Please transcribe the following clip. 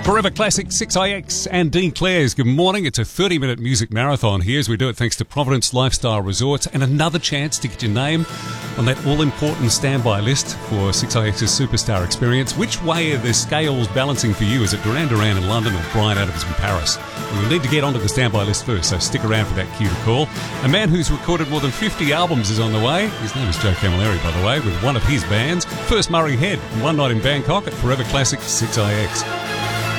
Forever Classic 6IX and Dean Clare's Good Morning. It's a 30-minute music marathon here as we do it thanks to Providence Lifestyle Resorts, and another chance to get your name on that all-important standby list for 6IX's Superstar Experience. Which way are the scales balancing for you? Is it Duran Duran in London or Bryan Adams in Paris? We'll need to get onto the standby list first, so stick around for that cue to call. A man who's recorded more than 50 albums is on the way. His name is Joe Camilleri, by the way, with one of his bands, First Murray Head, and one night in Bangkok at Forever Classic 6IX.